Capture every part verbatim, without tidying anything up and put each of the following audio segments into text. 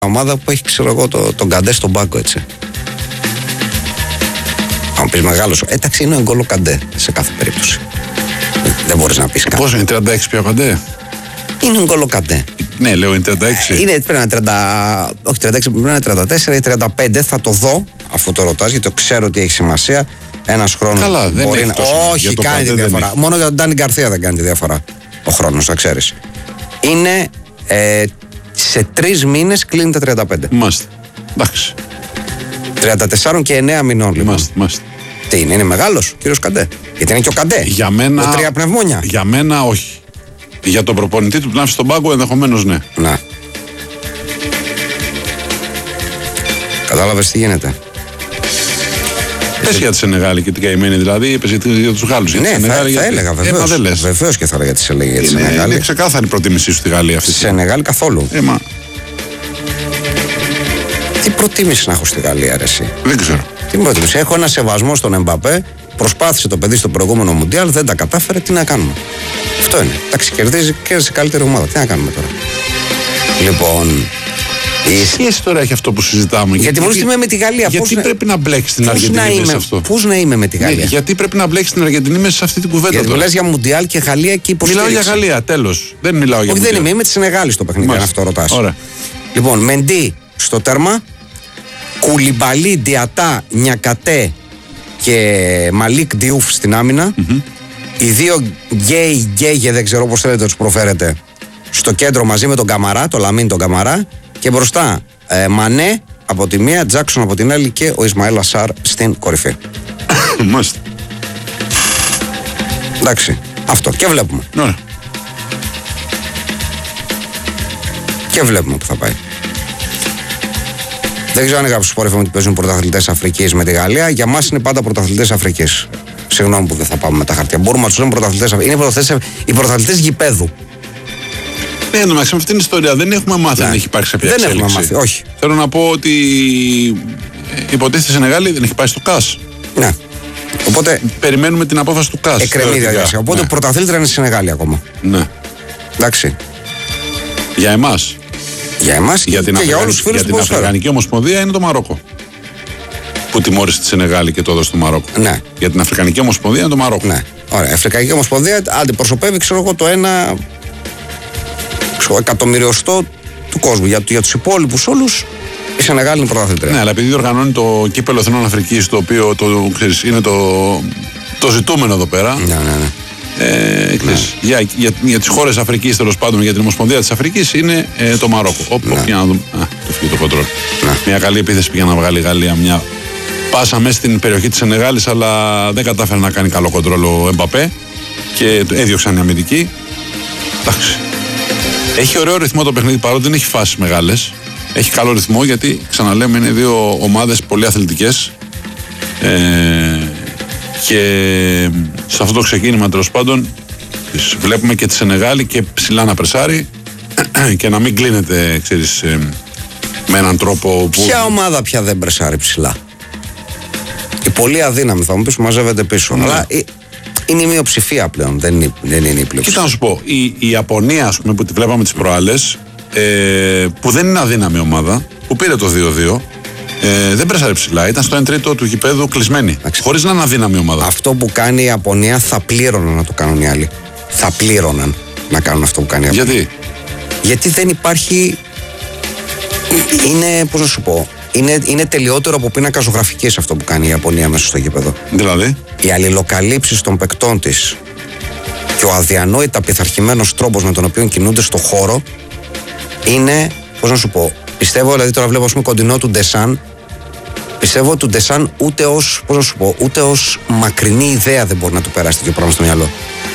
ομάδα που έχει, ξέρω εγώ, το, τον Καντέ στον πάγκο, έτσι. Αν πεις μεγάλος, εντάξει, είναι ο Γκολο Καντέ σε κάθε περίπτωση. Δεν μπορείς να πεις κάτι. Πόσο είναι, τριάντα έξι πια ο Καντέ? Είναι ο Γκολο Καντέ. Ναι, λέω είναι τριάντα έξι. Είναι, πρέπει να είναι τριάντα, όχι τριάντα έξι, πρέπει να είναι τριάντα τέσσερα ή τριάντα πέντε. Θα το δω, αφού το ρωτάς, γιατί το ξέρω ότι έχει σημασία. Ένας χρόνος. Καλά, δεν μπορεί έχει να. τόσο, Όχι, κάνει τη διαφορά. Έχει. Μόνο για τον Ντάνι Γκαρθία δεν κάνει τη διαφορά. Ο χρόνος, θα ξέρεις. Είναι ε, σε τρεις μήνες κλείνει τα τριάντα πέντε. Μάστε. Εντάξει. τριάντα τέσσερα και εννέα μηνών, λοιπόν. Μάστε, μάστε. Τι είναι, είναι μεγάλος, κύριος Καντέ? Γιατί είναι και ο Καντέ. Για μένα. Ο τρία πνευμόνια. Για μένα, όχι. Για τον προπονητή του που να έρθει στον πάγκο, ενδεχομένως ναι. Να. Κατάλαβες τι γίνεται. Πες για τη Σενεγάλη και την καημένη, δηλαδή, πες για τους Γάλλους. Ναι, θα, θα γιατί... έλεγα βεβαίως. Ε, βεβαίως και θα έλεγα τι έλεγε για τη Σενεγάλη. Είναι ξεκάθαρη η προτίμησή σου στη Γαλλία αυτή. Σενεγάλη καθόλου. Ε, μα... Τι προτίμηση να έχω στη Γαλλία, ρε εσύ? Δεν ξέρω. Τι προτίμηση? Έχω ένα σεβασμό στον Εμπαπέ. Προσπάθησε το παιδί στο προηγούμενο Μουντιάλ, δεν τα κατάφερε. Τι να κάνουμε? Αυτό είναι. Εντάξει, κερδίζει και σε καλύτερη ομάδα. Τι να κάνουμε τώρα? Λοιπόν. Τι σχέση τώρα έχει αυτό που συζητάμε? Γιατί μόλις είμαι με τη Γαλλία. Γιατί πώς πρέπει να, να μπλέξει την Αργεντινή να μέσα σε αυτό? Πώς να είμαι με τη Γαλλία? Ναι, γιατί πρέπει να μπλέξει την Αργεντινή μέσα σε αυτή την κουβέντα? Γιατί μιλάς για Μουντιάλ και Γαλλία και υποστήριξη. Μιλάω για Γαλλία, τέλος. Δεν μιλάω για Όχι, Μουντιάλ. δεν είμαι. Είμαι τη Σενεγάλη στο παιχνίδι, αν αυτό ρωτάς. Ωραία. Λοιπόν, Μεντί στο τέρμα. Κουλιμπαλί, Διατά, Νιακατέ και Μαλίκ Διούφ στην άμυνα. Mm-hmm. Οι δύο γκέι, γκέγε, δεν ξέρω πώς θέλετε τους προφέρετε, στο κέντρο μαζί με τον Καμαρά, το Λαμίν τον Καμαρά. Και μπροστά ε, Μανέ από τη μία, Τζάκσον από την άλλη και ο Ισμαήλ Ασάρ στην κορυφή. Μάλιστα. Εντάξει, αυτό. Και βλέπουμε. Ωραία. Και βλέπουμε που θα πάει. Δεν ξέρω αν είχα σου ότι παίζουν πρωταθλητές Αφρικής με τη Γαλλία. Για μας είναι πάντα πρωταθλητές Αφρικής. Συγγνώμη που δεν θα πάμε με τα χαρτιά. Μπορούμε να τους λέμε πρωταθλητές Αφρικής. Είναι πρωταθλητές, οι πρωταθλητές γηπέδου. Ναι, εντωμεταξύ με αυτήν την ιστορία δεν έχουμε μάθει αν έχει υπάρξει κάποια εξέλιξη. Δεν εξέλιξη. έχουμε μάθει, όχι. Θέλω να πω ότι υποτίθεται Σενεγάλη δεν έχει πάει στο ΚΑΣ. Ναι. Οπότε περιμένουμε την απόφαση του ΚΑΣ. Εκκρεμεί διαδικασία. Οπότε ναι. πρωταθλήτρια είναι στη Σενεγάλη ακόμα. Ναι. Εντάξει. Για εμάς. Για εμάς για την και Αφρικανική, για όλους τους φίλους για του την Αφρικανική Ομοσπονδία είναι το Μαρόκο. Που τιμώρησε τη Σενεγάλη και το έδωσε στο Μαρόκο. Ναι. Για την Αφρικανική Ομοσπονδία είναι το Μαρόκο. Ναι. Ωραία. Η Αφρικανική Ομοσπονδία αντιπροσωπεύει, ξέρω εγώ, το ένα ξέρω, εκατομμυριωστό του κόσμου. Για, για τους υπόλοιπους όλους η Σενεγάλη είναι πρωταθλήτρια. Ναι, αλλά επειδή οργανώνει το κύπελλο Εθνών Αφρικής, το οποίο το, ξέρεις, είναι το, το ζητούμενο εδώ πέρα. Ναι, ναι, ναι. Ε, ναι. Για, για, για τις χώρες Αφρικής, τέλος πάντων, για την Ομοσπονδία της Αφρικής είναι ε, το Μαρόκο. Όπου ναι. πήγα να δούμε. Α, το φύγει το κοντρόλ. Ναι. Μια καλή επίθεση πήγε να βγάλει η Γαλλία. Μια πάσα μέσα στην περιοχή της Σενεγάλης, αλλά δεν κατάφερε να κάνει καλό κοντρόλ ο Εμπαπέ και έδιωξαν οι αμυντικοί. Εντάξει. Έχει ωραίο ρυθμό το παιχνίδι παρότι δεν έχει φάσεις μεγάλες. Έχει καλό ρυθμό γιατί, ξαναλέμε, είναι δύο ομάδες πολύ αθλητικές. Ε, και σε αυτό το ξεκίνημα, τέλος πάντων, βλέπουμε και τη Σενεγάλη και ψηλά να πρεσάρει και να μην κλείνεται, ξέρεις, με έναν τρόπο που... Ποια ομάδα πια δεν πρεσάρει ψηλά? Η πολύ αδύναμη, θα μου πεις, μαζεύεται πίσω. Ναι. Αλλά είναι η μειοψηφία πλέον, δεν είναι, δεν είναι η πλειοψηφία. Κοίτα να σου πω, η, η Ιαπωνία, ας πούμε, που τη βλέπαμε τις προάλλες, ε, που δεν είναι αδύναμη ομάδα, που πήρε το δύο δύο, ε, δεν πρέσαρε ψηλά. Ήταν στο ένα τρίτο του γηπέδου κλεισμένη. Χωρίς να είναι αδύναμη ομάδα. Αυτό που κάνει η Ιαπωνία θα πλήρωναν να το κάνουν οι άλλοι. Θα πλήρωναν να κάνουν αυτό που κάνει η Ιαπωνία. Γιατί? Γιατί δεν υπάρχει. Είναι, πώς να σου πω, είναι, είναι τελειότερο από πίνακα ζωγραφικής αυτό που κάνει η Ιαπωνία μέσα στο γήπεδο. Δηλαδή? Οι αλληλοκαλύψεις των παικτών της και ο αδιανόητα πειθαρχημένος τρόπος με τον οποίο κινούνται στο χώρο είναι, πώς να σου πω, πιστεύω, δηλαδή τώρα βλέπω, ας πούμε, κοντινό του Ντεσάν. Πιστεύω ότι ο Ντεσάν ούτε ως, πώς να σου πω, ούτε ως μακρινή ιδέα δεν μπορεί να του περάσει τέτοιο πράγμα στο μυαλό.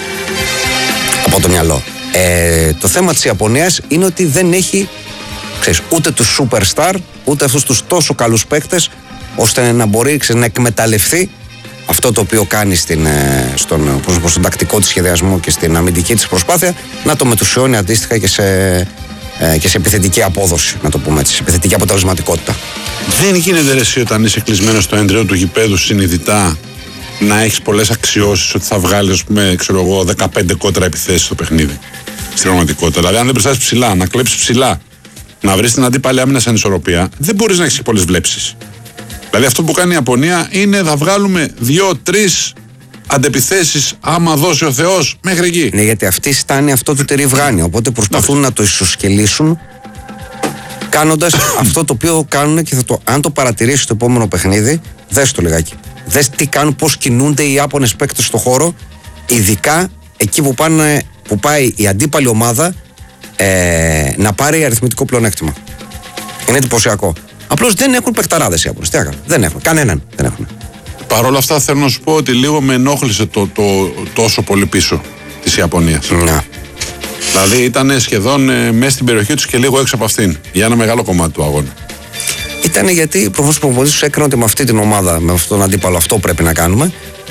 Από το μυαλό. Ε, το θέμα της Ιαπωνίας είναι ότι δεν έχει, ξέρεις, ούτε τους superstar, ούτε αυτούς τους τόσο καλούς παίκτες, ώστε να μπορεί, ξέρεις, να εκμεταλλευτεί αυτό το οποίο κάνει στην, στον, πώς να πω, στον τακτικό της σχεδιασμό και στην αμυντική της προσπάθεια, να το μετουσιώνει αντίστοιχα και σε, και σε επιθετική απόδοση, να το πούμε έτσι, σε επιθετική αποτελεσματικότητα. Δεν γίνεται ρε εσύ όταν είσαι κλεισμένος στο έντρεο του γηπέδου συνειδητά να έχεις πολλές αξιώσεις ότι θα βγάλεις, ας πούμε, ξέρω εγώ, δεκαπέντε κόντρα επιθέσεις στο παιχνίδι. Στην πραγματικότητα. Δηλαδή, αν δεν πρεσάρεις ψηλά, να κλέψεις ψηλά, να βρει την αντίπαλη άμυνα σε ανισορροπία, δεν μπορεί να έχει πολλές βλέψεις. Δηλαδή αυτό που κάνει η Ιαπωνία είναι να βγάλουμε δύο-τρεις αντεπιθέσεις άμα δώσει ο Θεός μέχρι εκεί. Ναι, γιατί αυτοί στάνει αυτό το τεριβγάνιο. Οπότε προσπαθούν να το ισοσκελίσουν κάνοντας αυτό το οποίο κάνουν και θα το, αν το παρατηρήσεις στο επόμενο παιχνίδι, δες το λιγάκι. Δες τι κάνουν, πώς κινούνται οι Ιάπωνες παίκτες στο χώρο, ειδικά εκεί που, πάνε, που πάει η αντίπαλη ομάδα ε, να πάρει αριθμητικό πλεονέκτημα. Είναι εντυπωσιακό. Απλώς δεν έχουν παικταράδες οι Ιάπωνες. Τι έκανα. Δεν έχουν. Κανέναν δεν έχουν. Παρ' όλα αυτά θέλω να σου πω ότι λίγο με ενόχλησε το, το, τόσο πολύ πίσω της Ιαπωνίας. Να. Δηλαδή ήταν σχεδόν ε, μέσα στην περιοχή τους και λίγο έξω από αυτήν για ένα μεγάλο κομμάτι του αγώνα. Ήταν γιατί προφανώς ο προπονητής τους έκρινε ότι με αυτή την ομάδα, με αυτόν τον αντίπαλο, αυτό πρέπει να κάνουμε.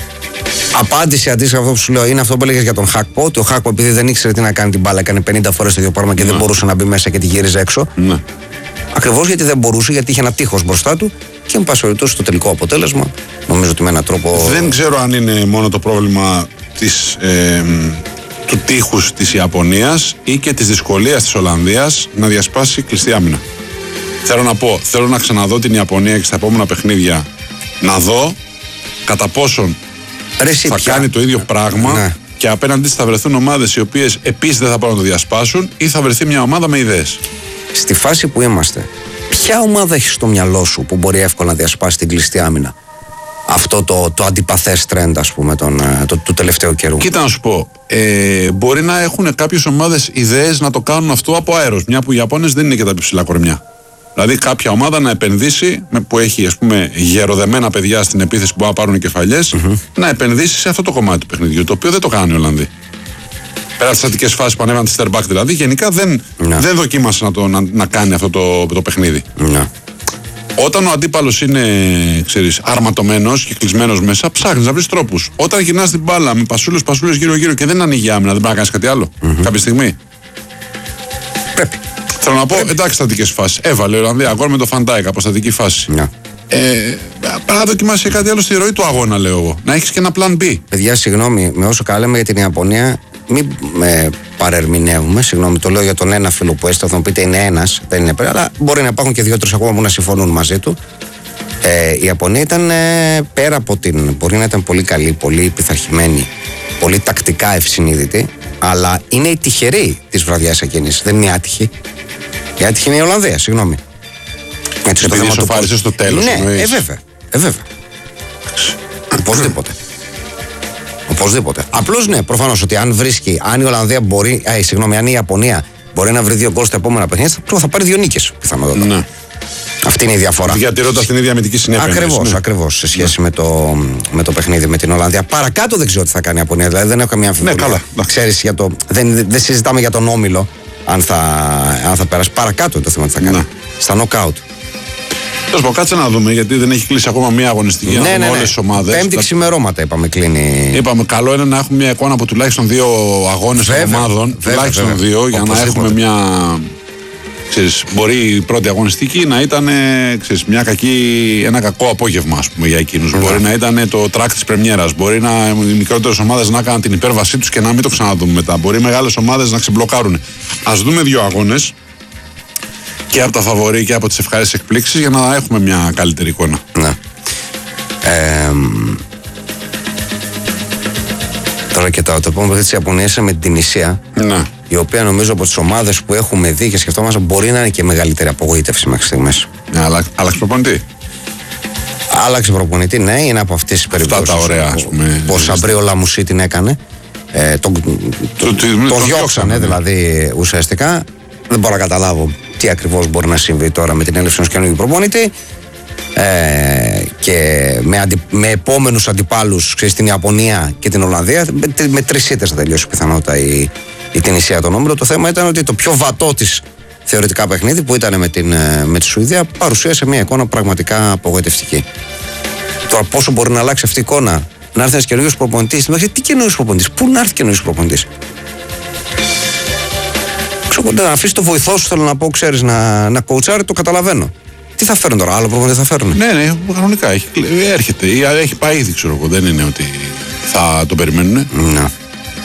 Απάντηση αντίστοιχα αυτό που σου λέω είναι αυτό που έλεγες για τον Χάκπο. Ότι ο Χάκπο, επειδή δεν ήξερε τι να κάνει την μπάλα, έκανε πενήντα φορές το ίδιο πράγμα και ναι. δεν μπορούσε να μπει μέσα και τη γύριζε έξω. Ναι. Ακριβώς γιατί δεν μπορούσε, γιατί είχε ένα τείχος μπροστά του και με πάση περιπτώσει στο τελικό αποτέλεσμα, νομίζω ότι με έναν τρόπο. Δεν ξέρω αν είναι μόνο το πρόβλημα της, ε, του τείχους της Ιαπωνίας ή και της δυσκολίας της Ολλανδίας να διασπάσει κλειστή άμυνα. Θέλω να πω, θέλω να ξαναδώ την Ιαπωνία και στα επόμενα παιχνίδια να δω κατά πόσον Ρε, θα πια. κάνει το ίδιο πράγμα ναι. και απέναντι θα βρεθούν ομάδες οι οποίες επίσης δεν θα πάρουν να το διασπάσουν ή θα βρεθεί μια ομάδα με ιδέες. Στη φάση που είμαστε, ποια ομάδα έχει στο μυαλό σου που μπορεί εύκολα να διασπάσει την κλειστή άμυνα? Αυτό το, το αντιπαθές trend, ας πούμε, τον, το, του τελευταίου καιρού. Κοίτα να σου πω, ε, μπορεί να έχουν κάποιες ομάδες ιδέες να το κάνουν αυτό από αέρος, μια που οι Ιαπώνες δεν είναι και τα ψηλά κορμιά. Δηλαδή κάποια ομάδα να επενδύσει, που έχει ας πούμε γεροδεμένα παιδιά στην επίθεση που μπορούν να πάρουν κεφαλιές, mm-hmm. να επενδύσει σε αυτό το κομμάτι του παιχνιδιού, το οποίο δεν το κάνουν οι Ολλανδοί. Πέρα από τις στατικές φάσεις που ανέβαν τη Sterback δηλαδή, γενικά δεν, ναι. δεν δοκίμασε να, το, να, να κάνει αυτό το, το παιχνίδι. Ναι. Όταν ο αντίπαλος είναι, ξέρεις, αρματωμένος και κλεισμένος μέσα, ψάχνεις να βρεις τρόπους. Όταν γυρνάς την μπάλα με πασούλες, πασούλες γύρω-γύρω και δεν ανοίγει άμυνα, δεν μπορεί να κάνεις κάτι άλλο. Mm-hmm. Κάποια στιγμή. Πρέπει. Θέλω να πω, Πρέπει. εντάξει, στατικές φάσεις. Έβαλε ο Ολλανδία αγώνα με το Φαντάικ από στατική φάση. Ναι. Ε, Παρά δοκιμάσει κάτι άλλο στη ροή του αγώνα, λέω εγώ. Να έχεις και ένα plan B. Παιδιά, συγγνώμη, με όσο καλά λέμε για την Ιαπωνία, μην με παρερμηνεύουμε. Συγγνώμη, το λέω για τον ένα φίλο που έστω, θα μου πείτε είναι ένας, δεν είναι πέρα, αλλά μπορεί να υπάρχουν και δύο-τρεις ακόμα που να συμφωνούν μαζί του. Ε, η Ιαπωνία ήταν ε, πέρα από την. Μπορεί να ήταν πολύ καλή, πολύ πειθαρχημένη, πολύ τακτικά ευσυνείδητη, αλλά είναι η τυχερή της βραδιάς εκείνης. Δεν είναι η άτυχη. Η άτυχη είναι η Ολλανδία, συγγνώμη. Έτσι, επειδή σοφάρισε στο τέλος. Ναι, ε, βέβαια. Ε, βέβαια. Οπωσδήποτε. Οπωσδήποτε. Απλώς ναι, προφανώς ότι αν βρίσκει, αν η Ολλανδία μπορεί, ε, συγγνώμη, αν η Ιαπωνία μπορεί να βρει δύο γκολ στα επόμενα παιχνίδια, θα πάρει δύο νίκες πιθανότατα. Ναι. Αυτή είναι η διαφορά. Διατηρώντας την ίδια αμυντική συνέπεια. Ακριβώς, ναι. ακριβώς. Σε σχέση ναι. με, το, με το παιχνίδι με την Ολλανδία. Παρακάτω δεν ξέρω τι θα κάνει η Ιαπωνία. Δηλαδή δεν έχω καμία αμφιβολία. Ναι, καλά. Ξέρεις, για το, δεν, δεν συζητάμε για τον όμιλο αν θα, αν θα περάσει. Παρακάτω το θέμα τι θα κάνει. Ναι. Στα νοκάουτ. Τέλος πάντων, κάτσε να δούμε, γιατί δεν έχει κλείσει ακόμα μία αγωνιστική. Ναι, ναι, ναι. Όλες τις ομάδες. Πέμπτη θα... ξημερώματα είπαμε κλείνει. Είπαμε, καλό είναι να έχουμε μια εικόνα από τουλάχιστον δύο αγώνες των ομάδων. Βέβαια, τουλάχιστον βέβαια. δύο, για Όπως να έχουμε μια. Ξέρεις, μπορεί η πρώτη αγωνιστική να ήταν ξέρεις, μια κακή, ένα κακό απόγευμα ας πούμε, για εκείνους. Yeah. Μπορεί να ήταν το τρακ της πρεμιέρας. Μπορεί να, οι μικρότερες ομάδες να κάνουν την υπέρβασή τους και να μην το ξαναδούμε μετά. Μπορεί οι μεγάλες ομάδες να ξεμπλοκάρουν. Ας δούμε δύο αγώνες και από τα φαβορί και από τις ευχάριστες εκπλήξεις για να έχουμε μια καλύτερη εικόνα. Ναι. Ε, τώρα κοιτάω το επόμενο παιχνίδι της Ιαπωνίας με την Τινησία. Ναι. Η οποία νομίζω από τις ομάδες που έχουμε δει και σκεφτόμαστε μπορεί να είναι και μεγαλύτερη απογοήτευση μέχρι στιγμής. Ναι, αλλά άλλαξε προπονητή. Άλλαξε προπονητή, ναι, είναι από αυτές τις περιπτώσεις. Αυτά τα ωραία, ας πούμε. Πως Σαμπρίο Λαμουσί την έκανε. Ε, τον το, το, το, το διώξανε δηλαδή ουσιαστικά. Δεν μπορώ να καταλάβω τι ακριβώς μπορεί να συμβεί τώρα με την έλευση ενός καινούργιου προπονητή. Ε, και με, αντι, με επόμενους αντιπάλους ξέρεις, την Ιαπωνία και την Ολλανδία. Με, με τρεις ήττες θα τελειώσει πιθανότατα η, η Τινησία τον όμιλο. Το θέμα ήταν ότι το πιο βατό της θεωρητικά παιχνίδι που ήταν με, την, με τη Σουηδία παρουσίασε μια εικόνα πραγματικά απογοητευτική. Τώρα πόσο μπορεί να αλλάξει αυτή η εικόνα, να έρθει ένας καινούργιος προπονητής, τι καινούργιος προπονητής, πού να έρθει καινούργιος προπονητής. Ξέρω, να αφήσει το βοηθό σου, θέλω να πω, ξέρεις, να, να κοουτσάρει, το καταλαβαίνω. Τι θα φέρουν τώρα, άλλο προπονητή θα φέρουν. Ναι, ναι, κανονικά έχει, έρχεται ή έχει πάει ήδη, ξέρω εγώ. Δεν είναι ότι θα το περιμένουν. Να.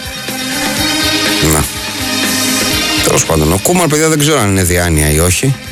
Να. Τέλος πάντων, ο Κούμαν, παιδιά, δεν ξέρω αν είναι διάνοια ή όχι.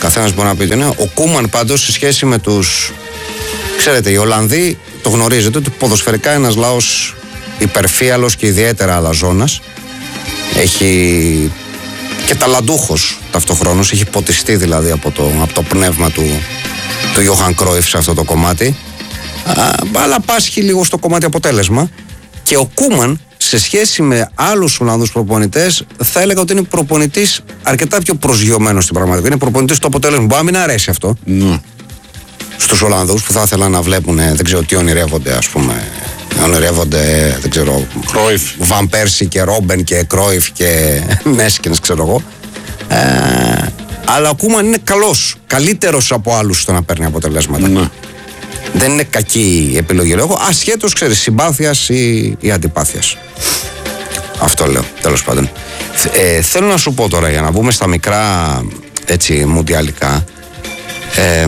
Καθένας μπορεί να πει ότι είναι. Ο Κούμαν πάντως σε σχέση με τους. Ξέρετε, οι Ολλανδοί το γνωρίζετε ότι ποδοσφαιρικά είναι ένας λαός υπερφύαλος και ιδιαίτερα αλαζόνας. Έχει και ταλαντούχος ταυτοχρόνως. Έχει ποτιστεί δηλαδή από το, από το πνεύμα του, του Γιώχαν Κρόιφ σε αυτό το κομμάτι. Α, αλλά πάσχει λίγο στο κομμάτι αποτέλεσμα. Και ο Κούμαν σε σχέση με άλλους Ολλανδούς προπονητές θα έλεγα ότι είναι προπονητής αρκετά πιο προσγειωμένος στην πραγματικότητα. Είναι προπονητής στο αποτέλεσμα. Μπορεί να μην αρέσει αυτό mm. στους Ολλανδούς που θα ήθελαν να βλέπουν, δεν ξέρω τι ονειρεύονται, ας πούμε. Ονειρεύονται, δεν ξέρω, Κρόιφ, Βαν Πέρσι και Ρόμπεν και Κρόιφ και Νέσκινς, ξέρω εγώ. Ε, αλλά ο Κούμαν είναι καλός, καλύτερος από άλλους στο να παίρνει αποτελέσματα. Mm. Δεν είναι κακή η επιλογή λόγω, ασχέτως, ξέρεις, συμπάθειας ή, ή αντιπάθειας. Αυτό λέω, τέλος πάντων. Ε, θέλω να σου πω τώρα, για να μπούμε στα μικρά, έτσι, μουντιαλικά. Ε,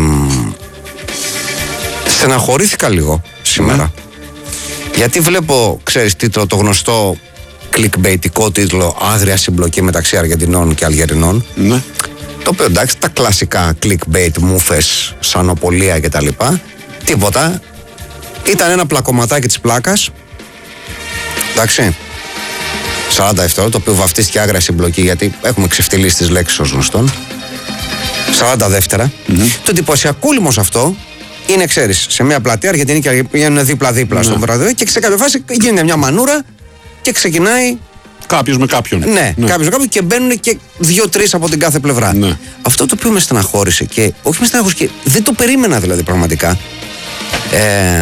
στεναχωρήθηκα λίγο σήμερα. Mm. Γιατί βλέπω, ξέρεις, τίτλο, το γνωστό clickbaitικό τίτλο «Άγρια συμπλοκή μεταξύ Αργεντινών και Αλγερινών». Mm. Το οποίο, εντάξει, τα κλασικά clickbait, μούφες, σανοπολία κτλ. Τίποτα. Ήταν ένα πλακωματάκι της πλάκας. Εντάξει. σαράντα δευτερόλεπτα, το οποίο βαφτίστηκε άγρια συμπλοκή, γιατί έχουμε ξεφτυλίσει τις λέξεις ως γνωστόν. σαράντα δεύτερα. Mm-hmm. Το εντυπωσιακό όμως αυτό είναι, ξέρεις, σε μια πλατεία Αργεντινή και πηγαίνουν δίπλα-δίπλα mm-hmm. στον βραδύ και σε κάποια φάση γίνεται μια μανούρα και ξεκινάει. Κάποιος με κάποιον. Ναι, ναι. κάποιος με κάποιον και μπαίνουν και δύο-τρεις από την κάθε πλευρά. Ναι. Αυτό το οποίο με στεναχώρησε και όχι με στεναχώρησε και δεν το περίμενα δηλαδή πραγματικά. Ε,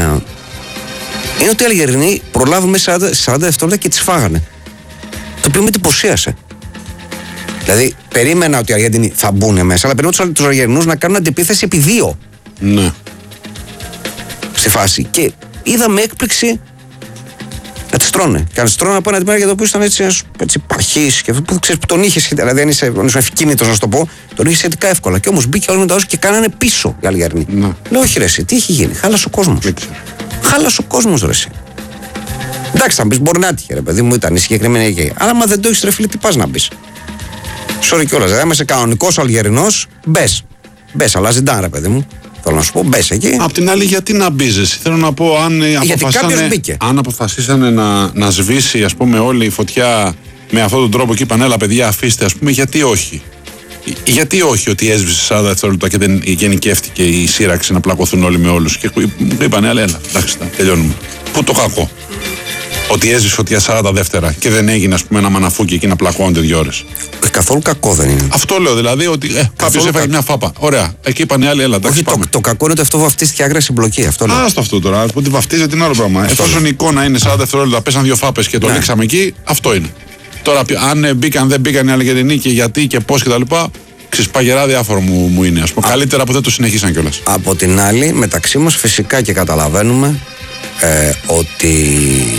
είναι ότι οι Αλγερινοί προλάβουν μέσα σαράντα δευτερόλεπτα και τις φάγανε. Το οποίο με εντυπωσίασε. Δηλαδή, περίμενα ότι οι Αργεντινοί θα μπουν μέσα, αλλά περίμενα τους Αλγερινούς να κάνουν αντιπίθεση επί δύο. Ναι. Στη φάση. Και είδα με έκπληξη να τις τρώνε. Και να τις τρώνε από ένα αντιμέρα για το οποίο ήταν έτσι, έτσι παχύς και που, ξέρεις, που τον είχε σχετικά. Δηλαδή, αν είσαι, είσαι ευκίνητος να σου το πω, τον είχε σχετικά εύκολα. Και όμως μπήκε όλο με τα όσο και κάνανε πίσω οι Αλγερινοί. Ναι. Λέω, όχι ρε, εσύ, τι έχει γίνει. Χάλασε ο κόσμος. Χάλασε ο κόσμος, ρε. Εσύ. Εντάξει, θα μπει, μπορεί να τύχε, ρε παιδί μου, ήταν η συγκεκριμένη εκεί. Αλλά μα δεν το έχει, ρε φίλε, τι πα να μπει. Sorry κιόλας. Δηλαδή, είμαι σε κανονικός Αλγερινός, μπε. Μπε, αλλά ζητά, ρε παιδί μου. Θέλω να σου πω, μπες εκεί. Απ' την άλλη, γιατί να μπίζεσαι. Θέλω να πω, αν αποφασίσανε, αν αποφασίσανε να, να σβήσει, ας πούμε, όλη η φωτιά με αυτόν τον τρόπο και είπαν, έλα παιδιά, αφήστε, ας πούμε, γιατί όχι. Γιατί όχι ότι έσβησε σαράντα δευτερόλεπτα και δεν γενικεύτηκε η σύραξη να πλακωθούν όλοι με όλους. Και μου είπαν, έλα, έλα, εντάξει, τελειώνουμε. Πού το κακό. Ότι έσβησε φωτιά σαράντα δεύτερα και δεν έγινε, ας πούμε, ένα μαναφούκι εκεί να πλακώνονται δύο ώρες. Ε, καθόλου κακό δεν είναι. Αυτό λέω δηλαδή, ότι ε, κάποιος έφαγε κα... μια φάπα. Ωραία. Εκεί είπαν οι άλλοι, έλα, εντάξει. Όχι, το, το κακό είναι ότι αυτό βαφτίστηκε άγρια συμπλοκή. Αυτό λέω. Άστο αυτό τώρα. Ότι βαφτίζεται την άλλο πράγμα. Εφόσον η εικόνα είναι σαράντα δευτερόλεπτα, πέσαν δύο φάπες και το ναι. ρίξαμε εκεί, αυτό είναι. Τώρα, αν μπήκαν, δεν μπήκαν οι Αλγερινοί και γιατί και πώς κτλ. Ξεσπαγερά διάφορο μου, μου είναι. Ας πούμε, Α... καλύτερα που δεν το συνεχίσαν κιόλας. Από την άλλη, μεταξύ μας φυσικά και καταλαβαίνουμε ε, ότι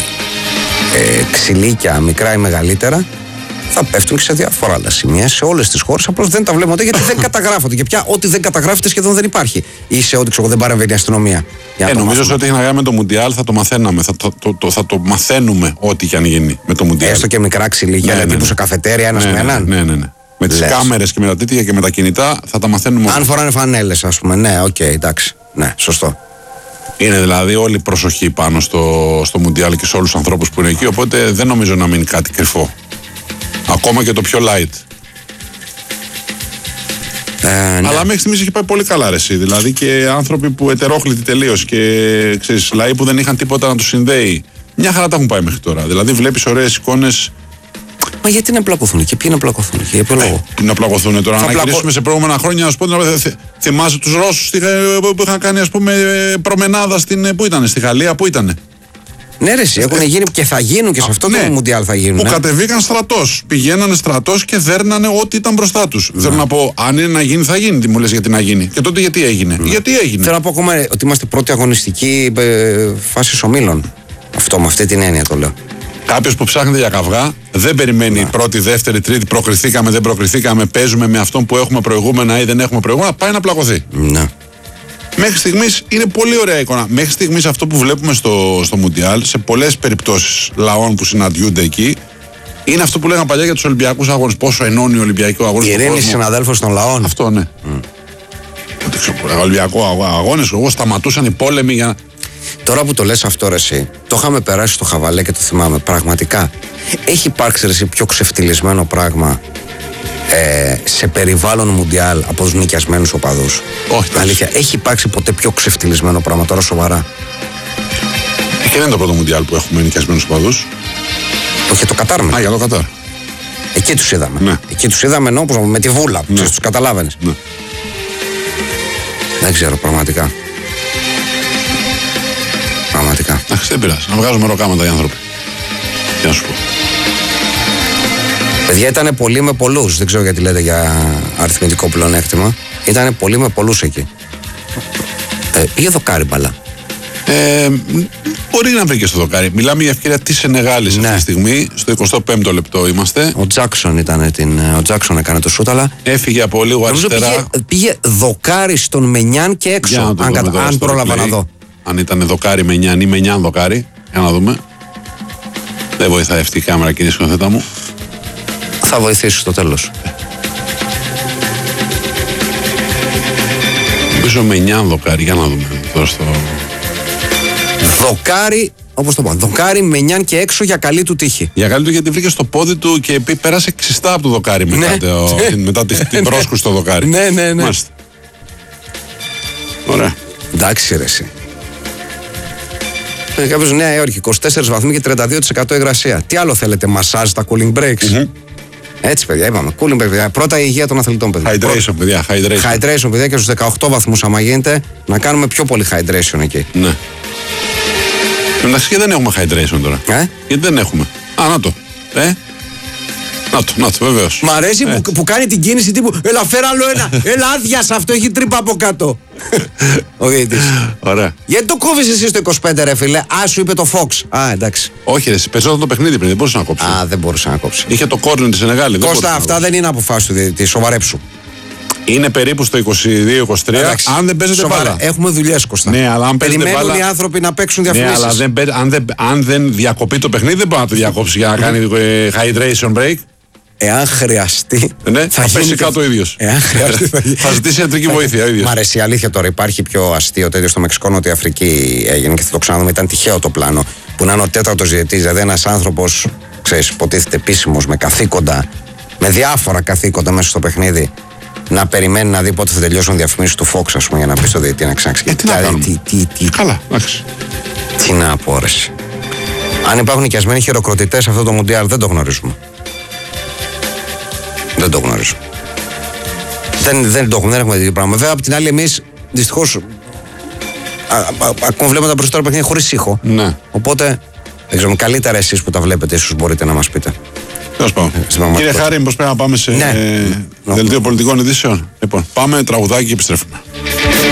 ε, ξυλίκια μικρά ή μεγαλύτερα θα πέφτουν και σε διάφορα άλλα σημεία σε όλες τις χώρες. Απλώς δεν τα βλέπουμε γιατί δεν καταγράφονται. Και πια ό,τι δεν καταγράφεται σχεδόν δεν υπάρχει. Ή σε ό,τι ξέρω δεν παρεμβαίνει η αστυνομία. Ε, νομίζω ότι ό,τι έχει να κάνει με το Μουντιάλ θα το μαθαίναμε. Θα το, το, το, θα το μαθαίνουμε ό,τι και αν γίνει με το Μουντιάλ. Έστω και μικρά ξυλίκια, ναι, ναι, ναι. τύπου σε καφετέρια ένας ναι, με έναν. Ναι, ναι, ναι. Με τις κάμερες και με τα τέτοια και με τα κινητά θα τα μαθαίνουμε. Αν φοράνε φανέλες, ας πούμε. Ναι, οκ, okay, εντάξει. Ναι, σωστό. Είναι δηλαδή όλη η προσοχή πάνω στο, στο Μουντιάλ και σε όλους τους ανθρώπους που είναι εκεί. Οπότε δεν νομίζω να μείνει κάτι κρυφό. Ακόμα και το πιο light. Ε, ναι. Αλλά μέχρι στιγμής έχει πάει πολύ καλά ρε εσύ. Δηλαδή και άνθρωποι που ετερόχλητοι τελείως και ξέρεις, λαοί που δεν είχαν τίποτα να τους συνδέει. Μια χαρά τα έχουν πάει μέχρι τώρα. Δηλαδή βλέπεις ωραίες εικόνες. Μα γιατί να πλακωθούν και ποιοι να πλακωθούν και για ποιο λόγο. Τι να πλακωθούν τώρα, να πλακω... γυρίσουμε σε προηγούμενα χρόνια. Ας πούμε, θυμάσαι τους Ρώσους που είχαν κάνει ας πούμε προμενάδα στην. Πού ήταν, στη Γαλλία, πού ήταν. Ναι, ρε, έχουν γίνει και θα γίνουν και σε αυτό ναι, το Μουντιάλ θα γίνουν. Που ναι. κατεβήκαν στρατός. Πηγαίνανε στρατός και δέρνανε ό,τι ήταν μπροστά τους. Ναι. Θέλω να πω, αν είναι να γίνει, θα γίνει. Τι μου λες γιατί να γίνει. Και τότε γιατί έγινε. Ναι. Γιατί έγινε. Θέλω να πω ακόμα ότι είμαστε πρώτη αγωνιστική ε, φάση ομίλων. Αυτό με αυτή την έννοια το λέω. Κάποιος που ψάχνεται για καυγά δεν περιμένει να. πρώτη, δεύτερη, τρίτη, προκριθήκαμε, δεν προκριθήκαμε, παίζουμε με αυτόν που έχουμε προηγούμενα ή δεν έχουμε προηγούμενα, πάει να πλακωθεί. Να. Μέχρι στιγμής είναι πολύ ωραία εικόνα. Μέχρι στιγμής αυτό που βλέπουμε στο, στο Μουντιάλ, σε πολλές περιπτώσεις λαών που συναντιούνται εκεί, είναι αυτό που λέγαμε παλιά για τους Ολυμπιακούς αγώνες. Πόσο ενώνει ο Ολυμπιακός αγώνας. Η ειρήνη συναδέλφους των λαών. Αυτό ναι. Mm. Ολυμπιακό αγώνες, εγώ σταματούσαν οι πόλεμοι για. Τώρα που το λες αυτό ρε εσύ, το είχαμε περάσει στο χαβαλέ και το θυμάμαι. Πραγματικά έχει υπάρξει ρε εσύ πιο ξεφτυλισμένο πράγμα ε, σε περιβάλλον μουντιάλ από τους νοικιασμένους οπαδούς? Όχι. Αλήθεια, έχει υπάρξει ποτέ πιο ξεφτυλισμένο πράγμα τώρα σοβαρά? Και δεν είναι το πρώτο μουντιάλ που έχουμε νοικιασμένους οπαδούς. Όχι, το Κατάρ. Α, για το Κατάρ. Εκεί τους είδαμε. Ναι. Εκεί τους είδαμε ενώ όπως με τη βούλα. Ναι. Τους καταλάβαινες. Ναι. Δεν ξέρω πραγματικά. Πραγματικά. Αχ, δεν πειράζει. Να βγάζουμε ροκάματα οι άνθρωποι. Τι να σου πω. Παιδιά, ήταν πολλοί με πολλούς. Δεν ξέρω γιατί λέτε για αριθμητικό πλεονέκτημα. Ήταν πολλοί με πολλούς εκεί. Ε, πήγε δοκάρι μπαλά. Ε, μπορεί να βρει και στο δοκάρι. Μιλάμε για ευκαιρία τη Σενεγάλη ναι. αυτή τη στιγμή. Στο εικοστό πέμπτο λεπτό είμαστε. Ο Τζάκσον ήταν την. Ο Τζάκσον έκανε το σούτ, αλλά. Έφυγε από λίγο αριστερά. Πήγε, πήγε δοκάρι στον Μενιάν και έξω. Αν, κατα... αν πρόλαβα να δω. Αν ήταν δοκάρι Μενιάν ή Μενιάν δοκάρι. Για να δούμε. Δεν βοηθάει αυτή η κάμερα, κύριε σκηνοθέτα μου. Θα βοηθήσει στο τέλος. Νομίζω Μενιάν δοκάρι. Για να δούμε. Τώρα στο... Δοκάρι, όπως το πω, δοκάρι Μενιάν και έξω για καλή του τύχη. Για καλή του, γιατί βρήκε στο πόδι του και πέρασε ξιστά από το δοκάρι μετά, ναι. το, μετά την, την πρόσκουση στο δοκάρι. Ναι, ναι, ναι. Μάλιστα. Ωραία. Εντάξει, ρε εσύ. Ε, κάποιος Νέα Υόρκη, είκοσι τέσσερις βαθμοί και τριάντα δύο τοις εκατό υγρασία. Τι άλλο θέλετε, μασάζ, τα cooling breaks? Mm-hmm. Έτσι, παιδιά, είπαμε. Cooling break, παιδιά. Πρώτα η υγεία των αθλητών, παιδιά. Hydration, παιδιά. Hydration. Hydration, παιδιά, και στους δεκαοκτώ βαθμούς, άμα γίνεται, να κάνουμε πιο πολύ hydration εκεί. Ναι. Εντάξει, και δεν έχουμε hydration τώρα. Ε? Γιατί δεν έχουμε. Α, να το. Ε? Να το, να το, βεβαίως. Μ' αρέσει που, που κάνει την κίνηση τύπου. Έλα, φέρα άλλο ένα. Έλα, άδειασα αυτό, έχει τρύπα από κάτω. Ο διαιτητής. Ωραία. Γιατί το κόβεις εσύ στο είκοσι πέντε, ρε φίλε? Α, σου είπε το Fox. Α, εντάξει. Όχι, ρε, παίζονταν το παιχνίδι πριν, δεν μπορούσε να κόψει. Α, δεν μπορούσε να κόψει. Είχε το κόρνερ τη Σενεγάλη. Κώστα, αυτά δεν είναι αποφάσεις του διαιτητή. Σοβαρέψου. Είναι περίπου στο είκοσι δύο είκοσι τρία. Εντάξει, αν δεν παίζετε μπάλα. Έχουμε δουλειές, Κώστα. Ναι, αλλά αν περιμένουν μπάλα... οι άνθρωποι να παίξουν διαφημίσεις. Ναι, αλλά δεν, αν, δεν, αν δεν διακοπεί το παιχνίδι, δεν μπορεί να το διακόψει για να κάνει hydration break. Εάν χρειαστεί. Ναι, θα, θα πέσει κάτω ο ίδιος. Εάν χρειαστεί. Θα, θα ζητήσει ιατρική βοήθεια ο ίδιος. Μ' αρέσει η αλήθεια τώρα. Υπάρχει πιο αστείο τέτοιο στο Μεξικό, Νότια Αφρική έγινε και θα το ξαναδούμε. Ήταν τυχαίο το πλάνο. Που να είναι ο τέταρτος διαιτητής. Δηλαδή ένας άνθρωπος, ξέρεις, υποτίθεται επίσημος, με καθήκοντα, με διάφορα καθήκοντα μέσα στο παιχνίδι, να περιμένει να δει πότε θα τελειώσουν διαφημίσεις του Fox, ας πούμε, για να πει στο διαιτητή να ξαναξεκινήσει. Ε, τι, δηλαδή, τι, τι, τι, Καλά, εντάξει. Τι να απόρρεση. Αν υπάρχουν νοικιασμένοι χειροκροτητές σε αυτό το Μουντιάλ, δεν το γνωρίζουμε. Δεν το γνωρίζω. Δεν, δεν το έχουμε, δεν έχουμε τέτοιο πράγμα. Βέβαια, από την άλλη, εμείς δυστυχώς ακόμα βλέπουμε τα περισσότερα παιχνίδια χωρίς ήχο. Ναι. Οπότε, δεν ξέρω, καλύτερα εσείς που τα βλέπετε, ίσως μπορείτε να μας πείτε. Τέλος πάντων. Κύριε Χάρη, μήπως πρέπει να πάμε σε ναι. δελτίο πολιτικών ειδήσεων? Λοιπόν, πάμε τραγουδάκι και επιστρέφουμε.